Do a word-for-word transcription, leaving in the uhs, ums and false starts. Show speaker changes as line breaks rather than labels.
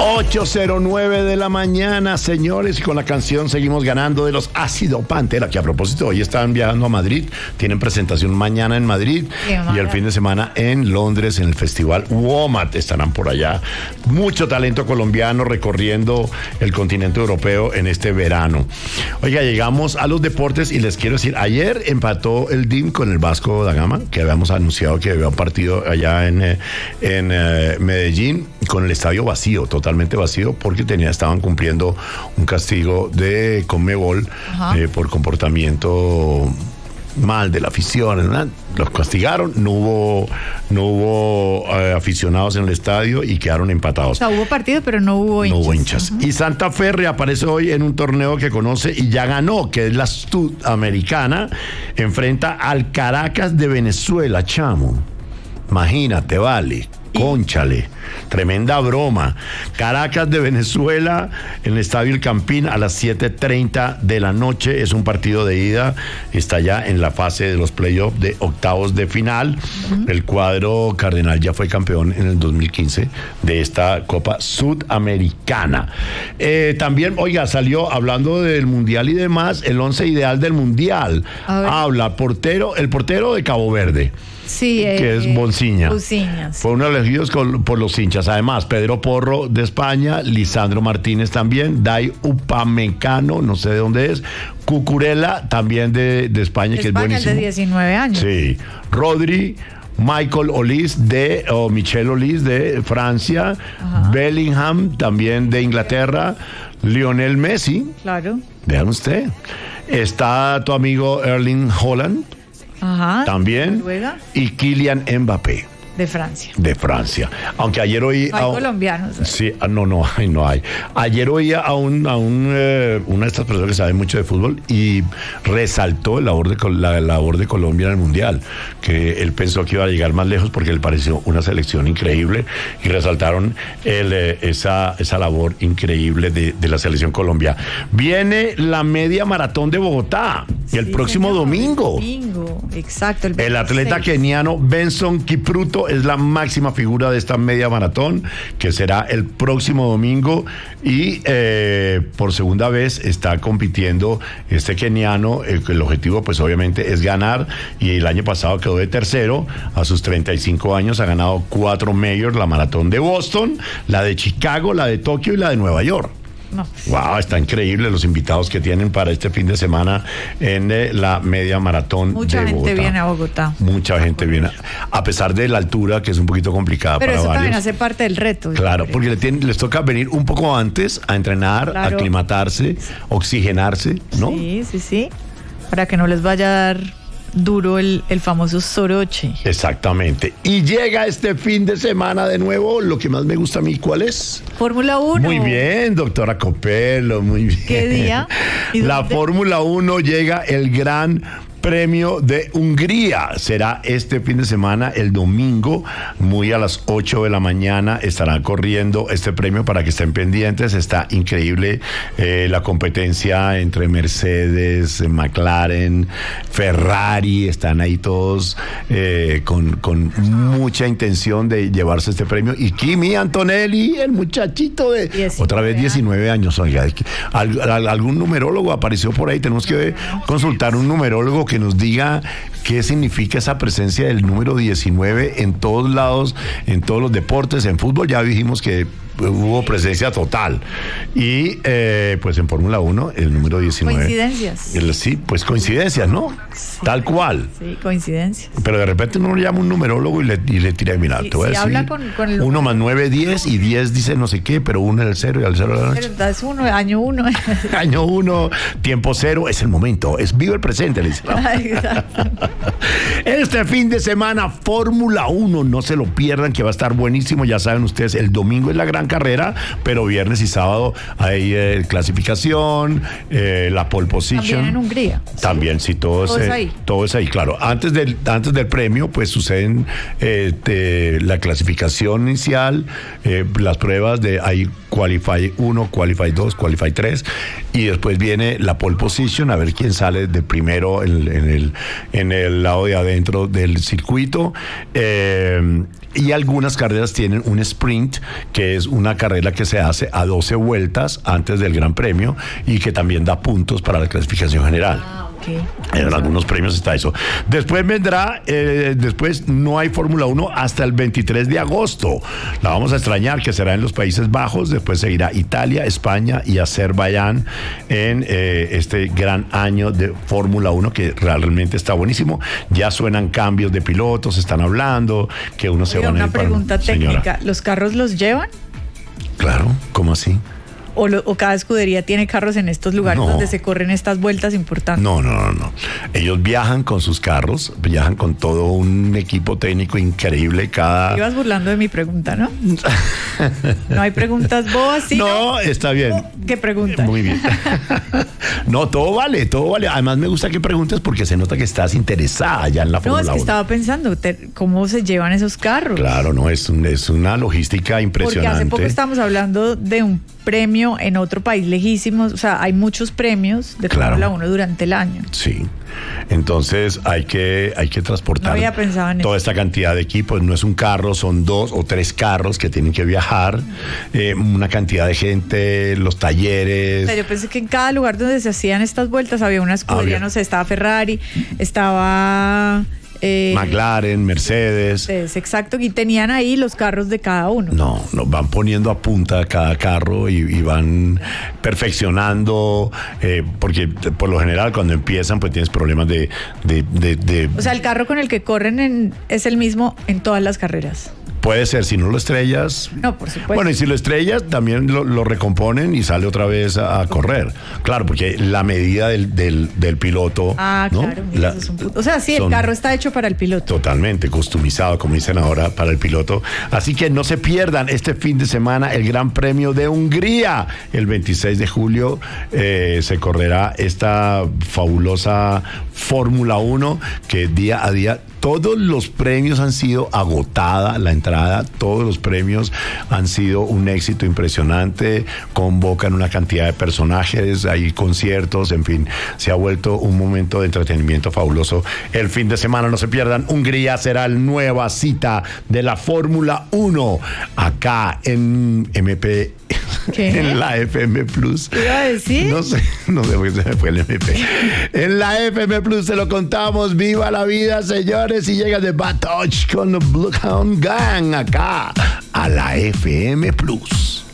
ocho cero nueve de la mañana, señores, y con la canción seguimos ganando de los Ácido Pantera, que a propósito hoy están viajando a Madrid, tienen presentación mañana en Madrid y el fin de semana en Londres en el festival WOMAD, estarán por allá. Mucho talento colombiano recorriendo el continente europeo en este verano. Oiga, llegamos a los deportes y les quiero decir, ayer empató el D I M con el Vasco da Gama, que habíamos anunciado que había un partido allá en, en, en uh, Medellín, con el estadio vacío, totalmente vacío, porque tenía, estaban cumpliendo un castigo de Conmebol eh, por comportamiento mal de la afición, ¿verdad? Los castigaron, no hubo no hubo eh, aficionados en el estadio y quedaron empatados.
O sea, hubo partido, pero no hubo hinchas.
No hubo hinchas.
Uh-huh.
Y Santa Fe reaparece hoy en un torneo que conoce y ya ganó, que es la Sudamericana, enfrenta al Caracas de Venezuela, chamo. Imagínate, vale. Cónchale, tremenda broma. Caracas de Venezuela en el Estadio El Campín a las siete treinta de la noche. Es un partido de ida. Está ya en la fase de los playoffs de octavos de final. Uh-huh. El cuadro cardenal ya fue campeón en el dos mil quince de esta Copa Sudamericana. Eh, también, oiga, salió hablando del Mundial y demás, el once ideal del Mundial. Habla portero, el portero de Cabo Verde.
Sí,
que
eh,
es Bonciña.
Bonciña, sí.
Fue uno de los elegidos con, por los hinchas. Además, Pedro Porro de España, Lisandro Martínez también, Dai Upamecano, no sé de dónde es, Cucurella también de, de España,
de
que
España,
es buenísimo.
de diecinueve años.
Sí. Rodri, Michael Olise de, o Michel Olise de Francia, ajá. Bellingham también de Inglaterra, Lionel Messi.
Claro.
Vean usted. Está tu amigo Erling Haaland.
Ajá,
también,
Noruega.
Y Kylian Mbappé.
De Francia.
De Francia. Aunque ayer oí...
No hay
a,
colombianos. ¿Eh?
Sí, no, no hay, no hay. Ayer oía a, un, a un, eh, una de estas personas que sabe mucho de fútbol y resaltó la labor, de, la labor de Colombia en el Mundial, que él pensó que iba a llegar más lejos porque le pareció una selección increíble y resaltaron el, eh, esa, esa labor increíble de, de la selección Colombia. Viene la media maratón de Bogotá sí, el próximo señor, domingo.
El domingo, exacto. El,
el atleta keniano Benson Kipruto es la máxima figura de esta media maratón, que será el próximo domingo y eh, por segunda vez está compitiendo este keniano. El, el objetivo pues obviamente es ganar y el año pasado quedó de tercero. A sus treinta y cinco años ha ganado cuatro majors, la maratón de Boston, la de Chicago, la de Tokio y la de Nueva York. No. Wow, está increíble los invitados que tienen para este fin de semana en eh, la media maratón
Mucha
de
gente
Bogotá.
viene a Bogotá.
Mucha gente viene, a pesar de la altura, que es un poquito complicada
Pero
para
eso
varios.
también hace parte del reto.
Claro, porque les, tienen, les toca venir un poco antes a entrenar, claro. aclimatarse, oxigenarse, ¿no?
Sí, sí, sí, para que no les vaya a dar duro el, el famoso soroche.
Exactamente. Y llega este fin de semana de nuevo, lo que más me gusta a mí, ¿cuál es?
Fórmula uno.
Muy bien, doctora Copelo, muy bien.
¿Qué día?
La Fórmula uno llega el Gran Premio de Hungría. Será este fin de semana, el domingo, muy a las ocho de la mañana, estará corriendo este premio para que estén pendientes. Está increíble eh, la competencia entre Mercedes, McLaren, Ferrari, están ahí todos eh, con, con mucha intención de llevarse este premio. Y Kimi Antonelli, el muchachito de diecinueve otra vez diecinueve años, oiga, al, al, algún numerólogo apareció por ahí, tenemos que consultar un numerólogo que nos diga qué significa esa presencia del número diecinueve en todos lados, en todos los deportes. En fútbol ya dijimos que hubo presencia total y eh, pues en Fórmula uno el número diecinueve.
Coincidencias.
El, sí, pues coincidencias, ¿no? Sí. Tal cual.
Sí, coincidencias.
Pero de repente uno llama a un numerólogo y le, y le tira, mira,
sí,
te voy
sí,
a decir,
habla con, con el...
uno más nueve, diez y diez dice no sé qué, pero uno es el cero y al cero de la noche.
Pero es uno, año uno.
Año uno, tiempo cero, es el momento, es vivo el presente, le dice. Este fin de semana, Fórmula uno, no se lo pierdan, que va a estar buenísimo. Ya saben ustedes, el domingo es la gran carrera, pero viernes y sábado hay eh, clasificación, eh, la pole position.
También en Hungría.
También, sí, todo,
todo
es,
es ahí.
Todo es ahí, claro. Antes del, antes del premio, pues suceden eh, de, la clasificación inicial, eh, las pruebas de ahí Qualify uno, Qualify dos, Qualify tres, y después viene la pole position, a ver quién sale de primero en, en el, en el lado de adentro del circuito. Eh, y algunas carreras tienen un sprint, que es una carrera que se hace a doce vueltas antes del Gran Premio y que también da puntos para la clasificación general.
Okay.
En algunos premios está eso. Después vendrá, eh, después no hay Fórmula uno hasta el veintitrés de agosto. La vamos a extrañar, que será en los Países Bajos. Después seguirá Italia, España y Azerbaiyán en eh, este gran año de Fórmula uno, que realmente está buenísimo. Ya suenan cambios de pilotos, están hablando que uno se
Oiga,
van a ir
una pregunta
para...
técnica.
Señora.
¿Los carros los llevan?
Claro, ¿cómo así?
O, lo, ¿O cada escudería tiene carros en estos lugares
No.
donde se corren estas vueltas importantes?
No, no, no, no. Ellos viajan con sus carros, viajan con todo un equipo técnico increíble. Cada...
Ibas burlando de mi pregunta, ¿no? No hay preguntas bobas, ¿sí?
No, está bien.
¿Qué pregunta?
Muy bien. No, todo vale, todo vale. Además me gusta que preguntes porque se nota que estás interesada ya en la
No,
Fórmula
es que
uno.
estaba pensando, te- ¿cómo se llevan esos carros?
Claro, no, es, un- es una logística
Porque
impresionante.
hace poco estábamos hablando de un premio en otro país lejísimo. O sea, hay muchos premios de
Claro.
Fórmula uno durante el año.
Sí. Entonces hay que, hay que transportar
No había pensado en
toda
eso.
esta cantidad de equipos. No es un carro, son dos o tres carros que tienen que viajar. Eh, una cantidad de gente, los
O
talleres.
sea, yo pensé que en cada lugar donde se hacían estas vueltas había una escudería,
Había.
no sé, estaba Ferrari, estaba... eh,
McLaren, Mercedes.
es exacto, y tenían ahí los carros de cada uno.
No, no, van poniendo a punta cada carro y, y van perfeccionando, eh, porque por lo general cuando empiezan pues tienes problemas de... de, de, de-
O sea, el carro con el que corren en- es el mismo en todas las carreras.
puede ser, si no lo estrellas...
No, por supuesto.
Bueno, y si lo estrellas, también lo, lo recomponen y sale otra vez a, a correr. Claro, porque la medida del, del, del piloto...
Ah,
¿no?
claro, mira,
La-
eso es un punto. O sea, sí, el
son-
carro está hecho para el piloto.
Totalmente customizado, como dicen ahora, para el piloto. Así que no se pierdan este fin de semana el Gran Premio de Hungría. El veintiséis de julio eh, se correrá esta fabulosa Fórmula uno que día a día todos los premios han sido agotada la entrada, todos los premios han sido un éxito impresionante, convocan una cantidad de personajes, hay conciertos, en fin, se ha vuelto un momento de entretenimiento fabuloso. El fin de semana no se pierdan, Hungría será la nueva cita de la Fórmula uno acá en M P.
¿Qué?
En la F M Plus.
¿Qué iba a decir?
No sé, no sé por qué se me fue el M P. En la F M Plus se lo contamos. ¡Viva la vida, señores! Y llega de Bad Touch con the Bloodhound Gang acá a la F M Plus.